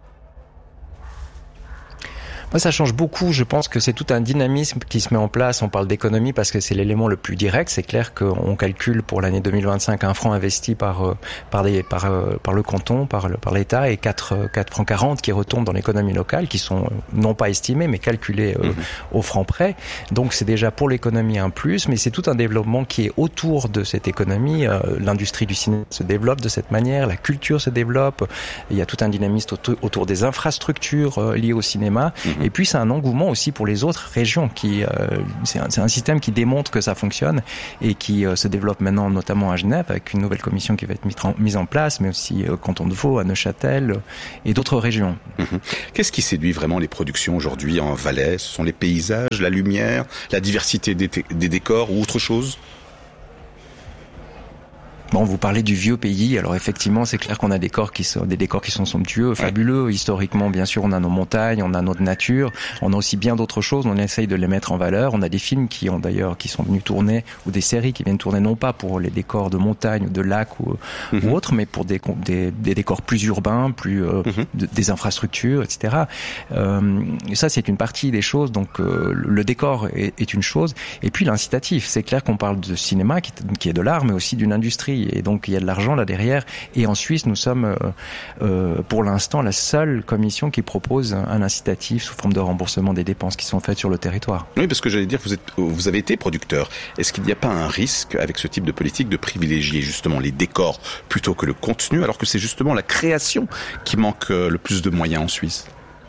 Moi, ça change beaucoup. Je pense que c'est tout un dynamisme qui se met en place. On parle d'économie parce que c'est l'élément le plus direct. C'est clair qu'on calcule pour l'année deux mille vingt-cinq un franc investi par par des par par le canton, par le, par l'État et quatre quatre francs quarante qui retombent dans l'économie locale, qui sont non pas estimés mais calculés euh, mmh. au franc près. Donc c'est déjà pour l'économie un plus, mais c'est tout un développement qui est autour de cette économie. Euh, l'industrie du cinéma se développe de cette manière, la culture se développe. Il y a tout un dynamisme autour, autour des infrastructures euh, liées au cinéma. Mmh. Et puis, c'est un engouement aussi pour les autres régions. Qui, euh, c'est, un, c'est un système qui démontre que ça fonctionne et qui euh, se développe maintenant, notamment à Genève, avec une nouvelle commission qui va être mise en, mise en place, mais aussi euh, canton de Vaud, à Neuchâtel euh, et d'autres régions. Mmh. Qu'est-ce qui séduit vraiment les productions aujourd'hui en Valais ? Ce sont les paysages, la lumière, la diversité des, t- des décors ou autre chose ? Bon, vous parlez du vieux pays. Alors effectivement, c'est clair qu'on a des décors qui sont des décors qui sont somptueux, fabuleux. Ouais. Historiquement, bien sûr, on a nos montagnes, on a notre nature, on a aussi bien d'autres choses. On essaye de les mettre en valeur. On a des films qui ont d'ailleurs qui sont venus tourner ou des séries qui viennent tourner non pas pour les décors de montagne ou de lacs ou, mm-hmm. ou autres, mais pour des, des, des décors plus urbains, plus euh, mm-hmm. de, des infrastructures, et cetera. Euh, ça, c'est une partie des choses. Donc, euh, le décor est, est une chose. Et puis l'incitatif. C'est clair qu'on parle de cinéma qui est, qui est de l'art, mais aussi d'une industrie. Et donc, il y a de l'argent là derrière. Et en Suisse, nous sommes euh, euh, pour l'instant la seule commission qui propose un incitatif sous forme de remboursement des dépenses qui sont faites sur le territoire. Oui, parce que j'allais dire, vous êtes, vous avez été producteur. Est-ce qu'il n'y a pas un risque avec ce type de politique de privilégier justement les décors plutôt que le contenu, alors que c'est justement la création qui manque le plus de moyens en Suisse ?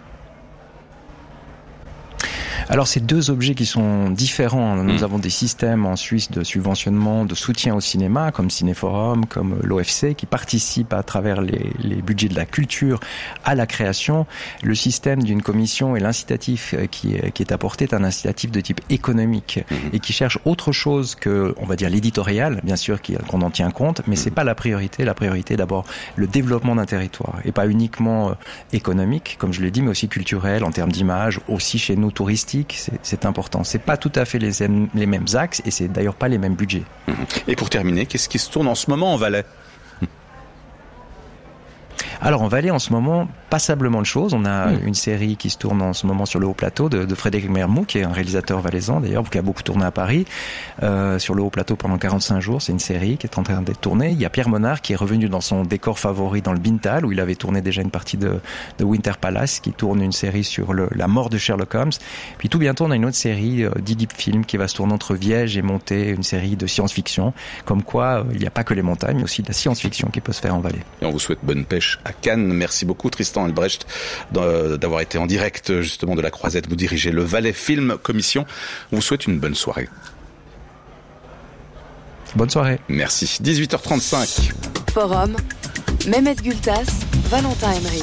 Alors, c'est deux objets qui sont différents. Nous mmh. avons des systèmes en Suisse de subventionnement, de soutien au cinéma, comme Cinéforum, comme l'O F C, qui participent à travers les, les budgets de la culture à la création. Le système d'une commission et l'incitatif qui est, qui est apporté est un incitatif de type économique mmh. et qui cherche autre chose que, on va dire, l'éditorial, bien sûr, qu'on en tient compte, mais c'est pas la priorité. La priorité est d'abord le développement d'un territoire et pas uniquement économique, comme je l'ai dit, mais aussi culturel, en termes d'image, aussi chez nous touristique. C'est, c'est important. C'est pas tout à fait les, les mêmes axes et c'est d'ailleurs pas les mêmes budgets. Et pour terminer, qu'est-ce qui se tourne en ce moment en Valais ? Alors en Valais, en ce moment, passablement de choses. On a mmh. une série qui se tourne en ce moment sur le Haut-Plateau de, de Frédéric Mermoux, qui est un réalisateur valaisan d'ailleurs, qui a beaucoup tourné à Paris, euh, sur le Haut-Plateau pendant quarante-cinq jours. C'est une série qui est en train d'être tournée. Il y a Pierre Monard qui est revenu dans son décor favori dans le Bintal, où il avait tourné déjà une partie de, de Winter Palace, qui tourne une série sur le, la mort de Sherlock Holmes. Puis tout bientôt, on a une autre série euh, d'Idip Film qui va se tourner entre Viège et Monté, une série de science-fiction. Comme quoi, euh, il n'y a pas que les montagnes, mais aussi de la science-fiction qui peut se faire en Valais. Et on vous souhaite bonne pêche à Cannes. Merci beaucoup Tristan Albrecht d'avoir été en direct justement de la Croisette. Vous dirigez le Valais Film Commission. On vous souhaite une bonne soirée. Bonne soirée. Merci. dix-huit heures trente-cinq. Forum, Mehmet Gültas, Valentin Emery.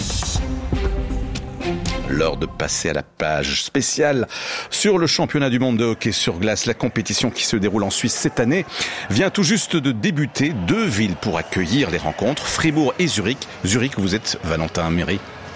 L'heure de passer à la page spéciale sur le championnat du monde de hockey sur glace. La compétition qui se déroule en Suisse cette année vient tout juste de débuter. Deux villes pour accueillir les rencontres, Fribourg et Zurich. Zurich, vous êtes Valentin Emery.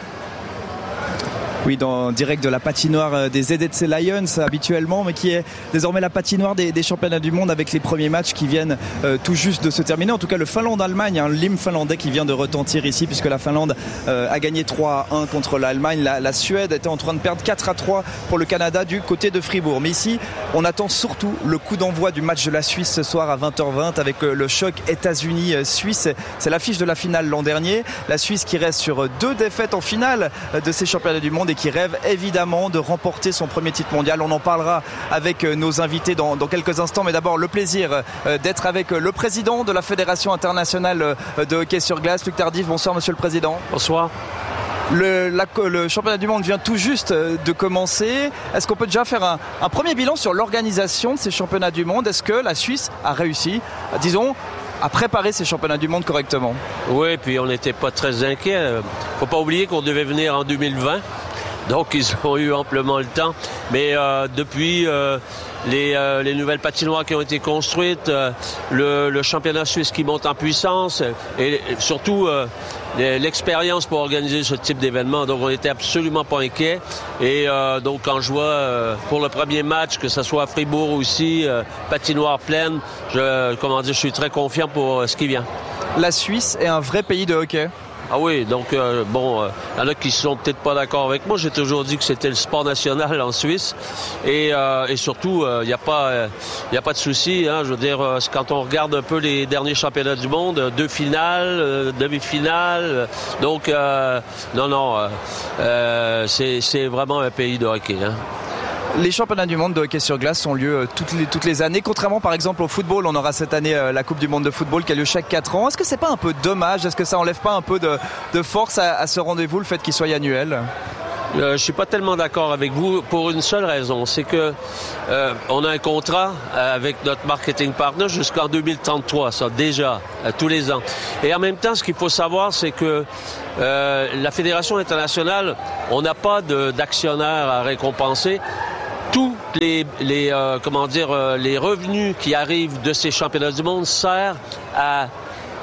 Oui, dans direct de la patinoire des Z S C Lions habituellement, mais qui est désormais la patinoire des, des championnats du monde avec les premiers matchs qui viennent euh, tout juste de se terminer. En tout cas, le Finlande-Allemagne, hein, l'hymne finlandais qui vient de retentir ici, puisque la Finlande euh, a gagné trois à un contre l'Allemagne. La, la Suède était en train de perdre quatre à trois pour le Canada du côté de Fribourg. Mais ici, on attend surtout le coup d'envoi du match de la Suisse ce soir à vingt heures vingt avec euh, le choc États-Unis-Suisse. C'est l'affiche de la finale l'an dernier. La Suisse qui reste sur deux défaites en finale de ces championnats du monde et qui rêve évidemment de remporter son premier titre mondial. On en parlera avec nos invités dans, dans quelques instants, mais d'abord le plaisir d'être avec le président de la Fédération internationale de hockey sur glace, Luc Tardif. Bonsoir Monsieur le Président. Bonsoir. Le, la, le championnat du monde vient tout juste de commencer. Est-ce qu'on peut déjà faire un, un premier bilan sur l'organisation de ces championnats du monde ? Est-ce que la Suisse a réussi, disons, à préparer ces championnats du monde correctement ? Oui, puis on n'était pas très inquiets. Faut pas oublier qu'on devait venir en deux mille vingt. Donc ils ont eu amplement le temps. Mais euh, depuis euh, les, euh, les nouvelles patinoires qui ont été construites, euh, le, le championnat suisse qui monte en puissance et, et surtout euh, l'expérience pour organiser ce type d'événement. Donc on n'était absolument pas inquiets. Et euh, donc quand je vois euh, pour le premier match, que ce soit à Fribourg aussi, euh, patinoire pleine, je, comment dire, je suis très confiant pour euh, ce qui vient. La Suisse est un vrai pays de hockey. Ah oui, donc euh, bon, il euh, y en a qui sont peut-être pas d'accord avec moi. J'ai toujours dit que c'était le sport national en Suisse, et, euh, et surtout, il euh, n'y a pas, il euh, y a pas de souci. Hein, je veux dire, euh, quand on regarde un peu les derniers championnats du monde, deux finales, euh, demi-finales, euh, donc euh, non, non, euh, euh, c'est, c'est vraiment un pays de hockey. Hein. Les championnats du monde de hockey sur glace ont lieu toutes les, toutes les années. Contrairement par exemple au football, on aura cette année euh, la Coupe du monde de football qui a lieu chaque quatre ans. Est-ce que c'est pas un peu dommage ? Est-ce que ça enlève pas un peu de, de force à, à ce rendez-vous, le fait qu'il soit annuel ? Euh, je suis pas tellement d'accord avec vous pour une seule raison, c'est que euh, on a un contrat avec notre marketing partner jusqu'en deux mille trente-trois, ça déjà, euh, tous les ans. Et en même temps, ce qu'il faut savoir, c'est que euh, la Fédération internationale, on n'a pas de, d'actionnaires à récompenser. Tous les, les euh, comment dire, euh, les revenus qui arrivent de ces championnats du monde servent à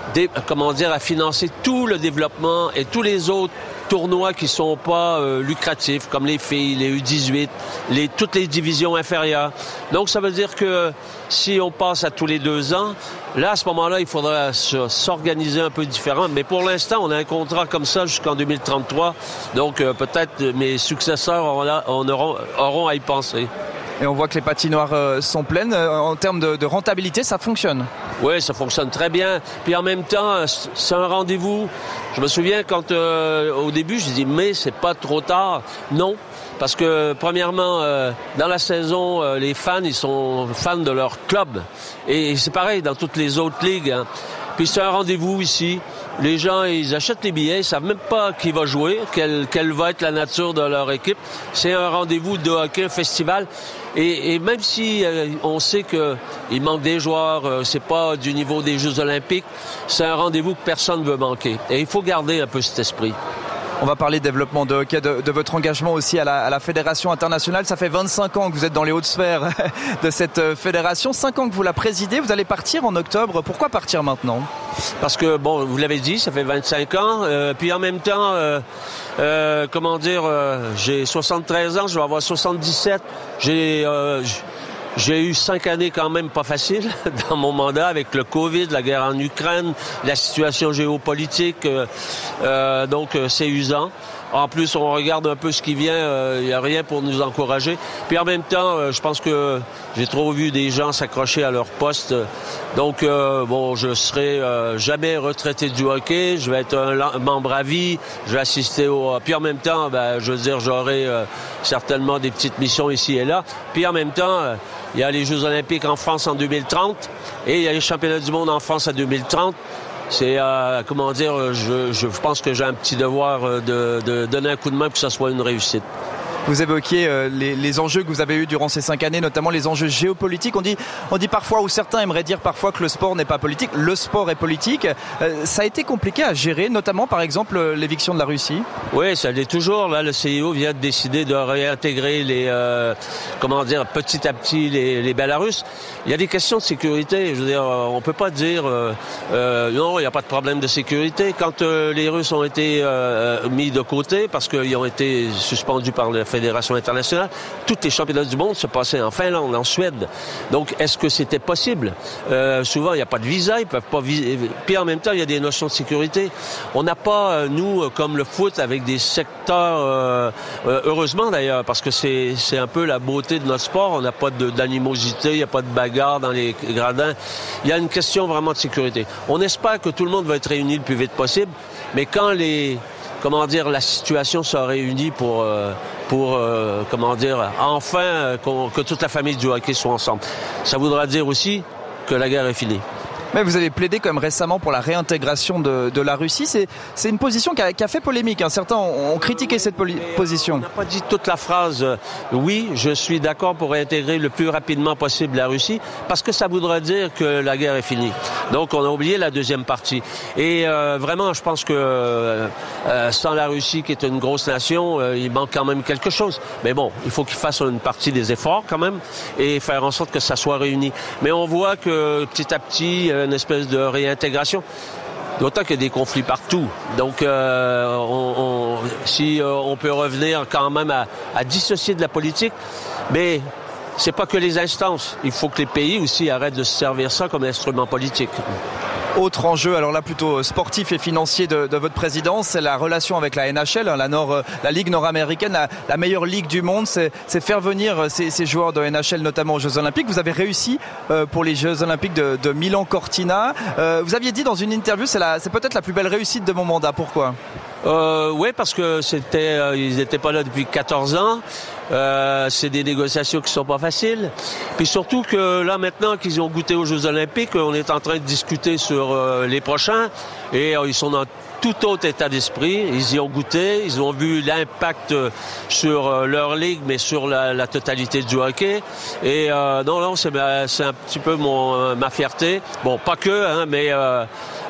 des, comment dire, à financer tout le développement et tous les autres tournois qui sont pas euh, lucratifs, comme les filles, les U dix-huit, les, toutes les divisions inférieures. Donc, ça veut dire que si on passe à tous les deux ans, là, à ce moment-là, il faudra s'organiser un peu différent. Mais pour l'instant, on a un contrat comme ça jusqu'en deux mille trente-trois. Donc, euh, peut-être mes successeurs auront, là, on auront, auront à y penser. Et on voit que les patinoires euh, sont pleines. Euh, en termes de, de rentabilité, ça fonctionne. Oui, ça fonctionne très bien. Puis en même temps, c'est un rendez-vous. Je me souviens quand, euh, au début, je dis mais c'est pas trop tard. Non. Parce que, premièrement, euh, dans la saison, euh, les fans, ils sont fans de leur club. Et, et c'est pareil dans toutes les autres ligues. Hein. Puis c'est un rendez-vous ici. Les gens, ils achètent les billets, ils savent même pas qui va jouer, quelle, quelle va être la nature de leur équipe. C'est un rendez-vous de hockey, un festival. Et, et même si euh, on sait que il manque des joueurs, euh, c'est pas du niveau des Jeux Olympiques, c'est un rendez-vous que personne ne veut manquer. Et il faut garder un peu cet esprit. On va parler de développement de hockey, de, de votre engagement aussi à la, à la Fédération internationale. Ça fait vingt-cinq ans que vous êtes dans les hautes sphères de cette fédération. cinq ans que vous la présidez. Vous allez partir en octobre. Pourquoi partir maintenant? Parce que, bon, vous l'avez dit, ça fait vingt-cinq ans. Euh, puis en même temps, euh, euh, comment dire, euh, j'ai soixante-treize ans, je vais avoir soixante-dix-sept. J'ai... Euh, J'ai eu cinq années quand même pas faciles dans mon mandat avec le Covid, la guerre en Ukraine, la situation géopolitique. Euh, euh, donc, euh, c'est usant. En plus, on regarde un peu ce qui vient. Il euh, n'y a rien pour nous encourager. Puis en même temps, euh, je pense que j'ai trop vu des gens s'accrocher à leur poste. Donc, euh, bon, je serai euh, jamais retraité du hockey. Je vais être un membre à vie. Je vais assister au... Puis en même temps, ben, je veux dire, j'aurai euh, certainement des petites missions ici et là. Puis en même temps, euh, il y a les Jeux Olympiques en France en deux mille trente et il y a les Championnats du monde en France en deux mille trente. C'est, euh, comment dire, je, je pense que j'ai un petit devoir de, de donner un coup de main pour que ça soit une réussite. Vous évoquiez euh, les, les enjeux que vous avez eus durant ces cinq années, notamment les enjeux géopolitiques. On dit, on dit parfois, ou certains aimeraient dire parfois que le sport n'est pas politique. Le sport est politique. Euh, ça a été compliqué à gérer, notamment par exemple l'éviction de la Russie. Oui, ça l'est toujours. Là, le C I O vient de décider de réintégrer les, euh, comment dire, petit à petit les, les Belarusses. Il y a des questions de sécurité. Je veux dire, on peut pas dire euh, euh, non, il n'y a pas de problème de sécurité. Quand euh, les Russes ont été euh, mis de côté parce qu'ils ont été suspendus par le Fédération internationale, tous les championnats du monde se passaient en Finlande, en Suède. Donc, est-ce que c'était possible? Euh, souvent, il n'y a pas de visa, ils peuvent pas viser. Puis en même temps, il y a des notions de sécurité. On n'a pas, nous, comme le foot, avec des secteurs, euh, euh, heureusement d'ailleurs, parce que c'est, c'est un peu la beauté de notre sport. On n'a pas de, d'animosité, il n'y a pas de bagarre dans les gradins. Il y a une question vraiment de sécurité. On espère que tout le monde va être réuni le plus vite possible, mais quand les... comment dire, la situation sera réunie pour, euh, pour euh, comment dire, enfin euh, que toute la famille du hockey soit ensemble. Ça voudra dire aussi que la guerre est finie. Mais vous avez plaidé quand même récemment pour la réintégration de, de la Russie. C'est, c'est une position qui a, qui a fait polémique. Hein. Certains ont, ont critiqué cette poli- position. On n'a pas dit toute la phrase euh, « Oui, je suis d'accord pour réintégrer le plus rapidement possible la Russie » parce que ça voudrait dire que la guerre est finie. Donc, on a oublié la deuxième partie. Et euh, vraiment, je pense que euh, euh, sans la Russie, qui est une grosse nation, euh, il manque quand même quelque chose. Mais bon, il faut qu'ils fassent une partie des efforts quand même et faire en sorte que ça soit réuni. Mais on voit que petit à petit... Euh, une espèce de réintégration. D'autant qu'il y a des conflits partout. Donc, euh, on, on, si euh, on peut revenir quand même à, à dissocier de la politique, mais c'est pas que les instances. Il faut que les pays aussi arrêtent de se servir ça comme instrument politique. Autre enjeu, alors là plutôt sportif et financier de, de votre présidence, c'est la relation avec la N H L, la, Nord, la Ligue nord-américaine, la, la meilleure ligue du monde. C'est, c'est faire venir ces, ces joueurs de N H L, notamment aux Jeux Olympiques. Vous avez réussi euh, pour les Jeux Olympiques de, de Milan-Cortina. Euh, vous aviez dit dans une interview, c'est, la, c'est peut-être la plus belle réussite de mon mandat. Pourquoi ? Euh, oui, parce que c'était, euh, ils n'étaient pas là depuis quatorze ans. Euh, c'est des négociations qui sont pas faciles. Puis surtout que là, maintenant qu'ils ont goûté aux Jeux Olympiques, on est en train de discuter sur euh, les prochains. Et euh, ils sont dans tout autre état d'esprit. Ils y ont goûté. Ils ont vu l'impact sur euh, leur ligue, mais sur la, la totalité du hockey. Et euh, non, non, c'est, c'est un petit peu mon, ma fierté. Bon, pas que, hein, mais... Euh,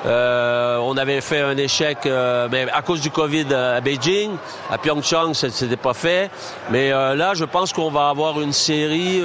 Euh, on avait fait un échec euh, mais à cause du Covid à Beijing, à Pyeongchang, c'était pas fait. Mais euh, là, je pense qu'on va avoir une série